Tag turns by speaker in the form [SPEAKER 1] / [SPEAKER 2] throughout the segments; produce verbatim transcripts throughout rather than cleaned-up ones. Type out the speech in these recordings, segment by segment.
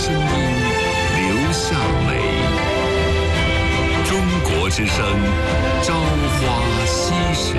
[SPEAKER 1] 声音留下美。中国之声，朝花夕拾。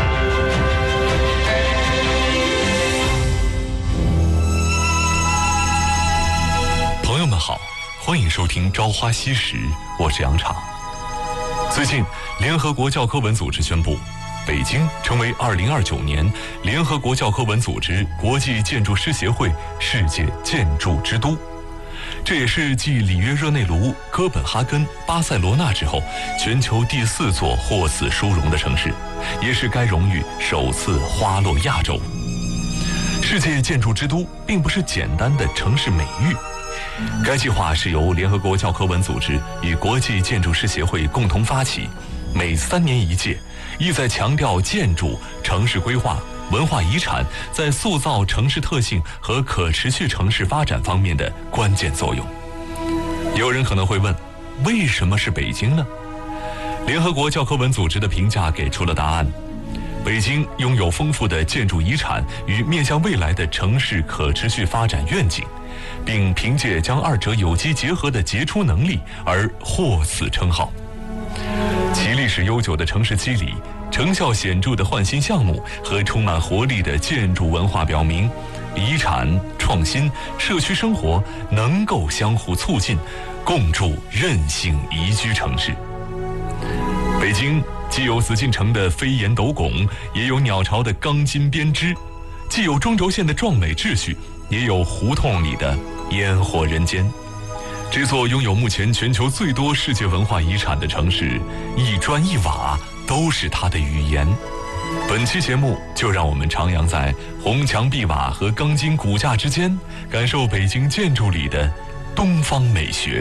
[SPEAKER 2] 朋友们好，欢迎收听《朝花夕拾》，我是杨昶。最近，联合国教科文组织宣布，北京成为二零二九年联合国教科文组织国际建筑师协会世界建筑之都。这也是继里约热内卢、哥本哈根、巴塞罗那之后，全球第四座获此殊荣的城市，也是该荣誉首次花落亚洲。世界建筑之都并不是简单的城市美誉，该计划是由联合国教科文组织与国际建筑师协会共同发起，每三年一届，意在强调建筑、城市规划、文化遗产在塑造城市特性和可持续城市发展方面的关键作用。有人可能会问，为什么是北京呢？联合国教科文组织的评价给出了答案。北京拥有丰富的建筑遗产与面向未来的城市可持续发展愿景，并凭借将二者有机结合的杰出能力而获此称号。其历史悠久的城市肌理、成效显著的焕新项目和充满活力的建筑文化表明，遗产、创新、社区生活能够相互促进，共筑韧性宜居城市。北京既有紫禁城的飞檐斗拱，也有鸟巢的钢筋编织；既有中轴线的壮美秩序，也有胡同里的烟火人间。这座拥有目前全球最多世界文化遗产的城市，一砖一瓦都是它的语言。本期节目就让我们徜徉在红墙碧瓦和钢筋骨架之间，感受北京建筑里的东方美学。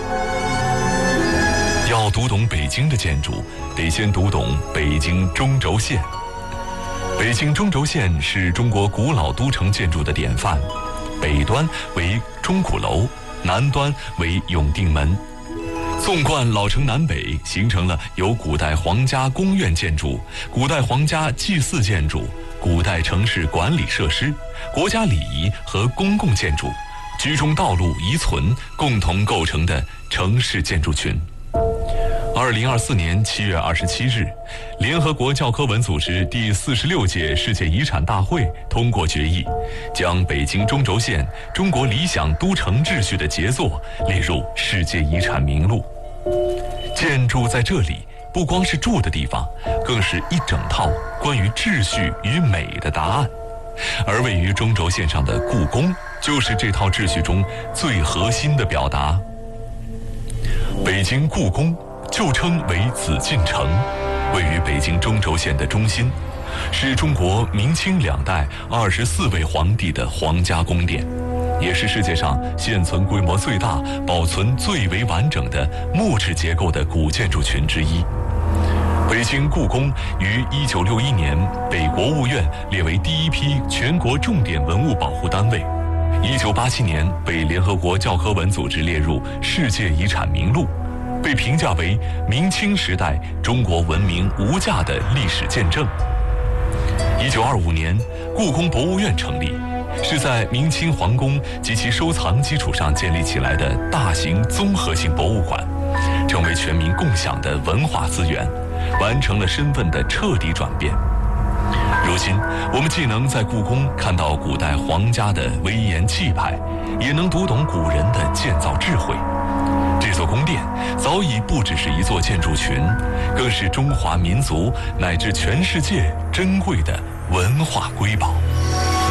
[SPEAKER 2] 要读懂北京的建筑，得先读懂北京中轴线。北京中轴线是中国古老都城建筑的典范，北端为钟鼓楼，南端为永定门。纵贯老城南北，形成了由古代皇家宫苑建筑、古代皇家祭祀建筑、古代城市管理设施、国家礼仪和公共建筑、居中道路遗存共同构成的城市建筑群。二零二四年七月二十七日，联合国教科文组织第四十六届世界遗产大会通过决议，将北京中轴线中国理想都城秩序的杰作列入世界遗产名录。建筑在这里不光是住的地方，更是一整套关于秩序与美的答案。而位于中轴线上的故宫，就是这套秩序中最核心的表达。北京故宫旧称为紫禁城，位于北京中轴线的中心，是中国明清两代二十四位皇帝的皇家宫殿，也是世界上现存规模最大、保存最为完整的木质结构的古建筑群之一。北京故宫于一九六一年被国务院列为第一批全国重点文物保护单位，一九八七年被联合国教科文组织列入世界遗产名录，被评价为明清时代中国文明无价的历史见证。一九二五年，故宫博物院成立，是在明清皇宫及其收藏基础上建立起来的大型综合性博物馆，成为全民共享的文化资源，完成了身份的彻底转变。如今，我们既能在故宫看到古代皇家的威严气派，也能读懂古人的建造智慧。这座宫殿早已不只是一座建筑群，更是中华民族乃至全世界珍贵的文化瑰宝。